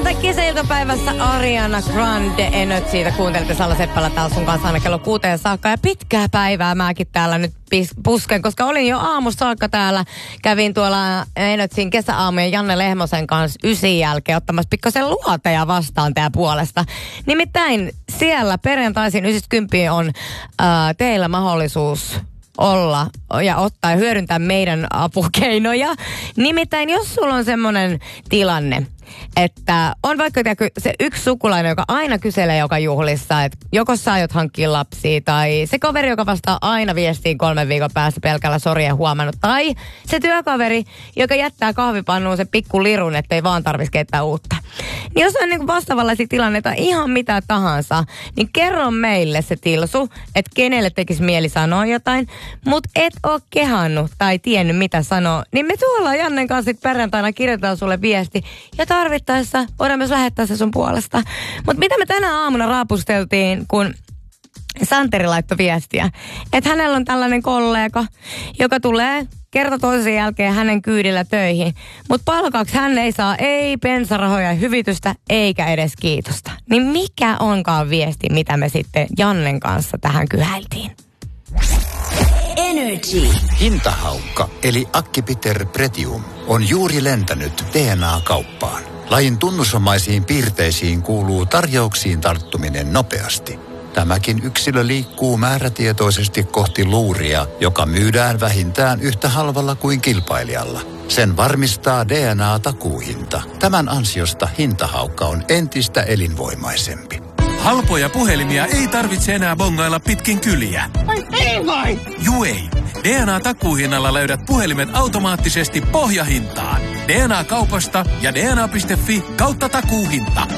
Kesäiltapäivässä Ariana Grande Energytä kuuntelitte Salla Seppälä täällä sun kanssa aina kello 6 saakka. Ja pitkää päivää mäkin täällä nyt pusken, koska olin jo aamusta saakka täällä. Kävin tuolla Energyn kesäaamujen Janne Lehmosen kanssa 9 jälkeen ottamassa pikkasen luoteja vastaan tää puolesta. Nimittäin siellä perjantaisin 9.10 on teillä mahdollisuus olla ja ottaa ja hyödyntää meidän apukeinoja. Nimittäin jos sulla on semmoinen tilanne, että on vaikka se yksi sukulainen, joka aina kyselee joka juhlissa, että joko sä aiot hankkia lapsia, tai se kaveri, joka vastaa aina viestiin 3 viikon päästä pelkällä sorien huomannut, tai se työkaveri, joka jättää kahvipannuun sen pikku lirun, ettei vaan tarvitsisi keittää uutta. Niin jos on niin vastaavallaisia tilanneita ihan mitä tahansa, niin kerro meille se tilsu, että kenelle tekisi mieli sanoa jotain, mutta et ole kehannut tai tiennyt mitä sanoa, niin me tuolla Jannen kanssa perjantaina kirjoitetaan sulle viesti ja tarvittaessa voidaan myös lähettää se sun puolesta. Mutta mitä me tänä aamuna raapusteltiin, kun Santeri laittoi viestiä, että hänellä on tällainen kollega, joka tulee kerta toisen jälkeen hänen kyydillä töihin, mutta palkaksi hän ei saa ei bensarahoja, hyvitystä eikä edes kiitosta. Niin mikä onkaan viesti, mitä me sitten Jannen kanssa tähän kyhäiltiin? Energy. Hintahaukka eli Acipiter pretium on juuri lentänyt DNA-kauppaan. Lajin tunnusomaisiin piirteisiin kuuluu tarjouksiin tarttuminen nopeasti. Tämäkin yksilö liikkuu määrätietoisesti kohti luuria, joka myydään vähintään yhtä halvalla kuin kilpailijalla. Sen varmistaa DNA-takuuhinta. Tämän ansiosta hintahaukka on entistä elinvoimaisempi. Halpoja puhelimia ei tarvitse enää bongailla pitkin kyliä. Ei vai! Juu ei. DNA-takuuhinnalla löydät puhelimet automaattisesti pohjahintaan. DNA-kaupasta ja dna.fi/takuuhinta.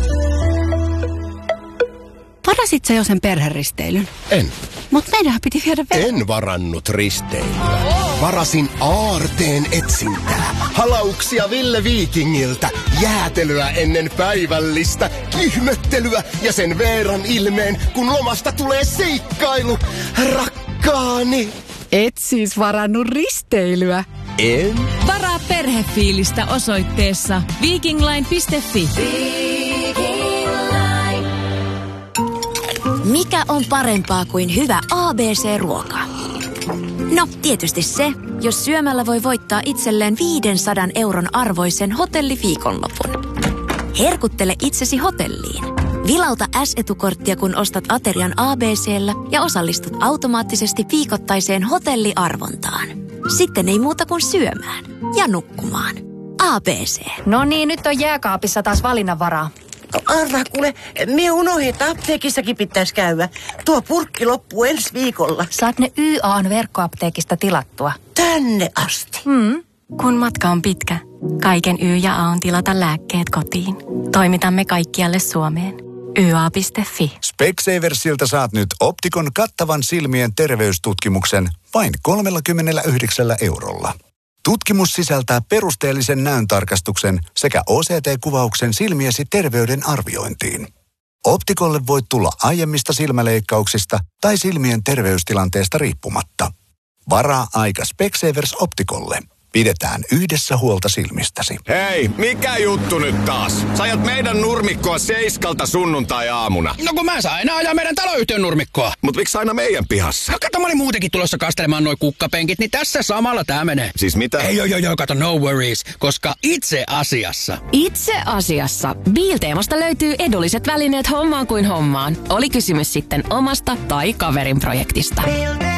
Varasit sä jo sen perheristeilyn? En. Mut meidänhän piti viedä En varannut risteilyä. Varasin aarteen etsintää. Halauksia Ville Viikingiltä. Jäätelyä ennen päivällistä. Kihmöttelyä ja sen Veeran ilmeen, kun lomasta tulee seikkailu. Rakkaani. Et siis varannut risteilyä? En. Varaa perhefiilistä osoitteessa vikingline.fi. Mikä on parempaa kuin hyvä ABC-ruoka? No, tietysti se, jos syömällä voi voittaa itselleen 500 euron arvoisen hotelliviikonlopun. Herkuttele itsesi hotelliin. Vilauta S-etukorttia, kun ostat aterian ABC:llä ja osallistut automaattisesti viikoittaiseen hotelliarvontaan. Sitten ei muuta kuin syömään ja nukkumaan. ABC. No niin, nyt on jääkaapissa taas valinnanvaraa. Arvaa kuule, me unohdin, että apteekissakin pitäisi käydä. Tuo purkki loppuu ensi viikolla. Saat ne YA:n verkkoapteekista tilattua. Tänne asti. Kun matka on pitkä, kaiken Y ja A on tilata lääkkeet kotiin. Toimitamme kaikkialle Suomeen. YA.fi. Specsaversilta saat nyt Optikon kattavan silmien terveystutkimuksen vain 39 eurolla. Tutkimus sisältää perusteellisen näöntarkastuksen sekä OCT-kuvauksen silmiesi terveyden arviointiin. Optikolle voit tulla aiemmista silmäleikkauksista tai silmien terveystilanteesta riippumatta. Varaa aika Specsavers Optikolle. Pidetään yhdessä huolta silmistäsi. Hei, mikä juttu nyt taas? Sä ajat meidän nurmikkoa 7 sunnuntai-aamuna. No kun mä saan aina ajaa meidän taloyhtiön nurmikkoa. Mut miksi aina meidän pihassa? No kato, mä olin muutenkin tulossa kastelemaan noi kukkapenkit, niin tässä samalla tää menee. Siis mitä? Ei kato, no worries, koska itse asiassa Bilteemasta löytyy edulliset välineet hommaan kuin hommaan. Oli kysymys sitten omasta tai kaverin projektista.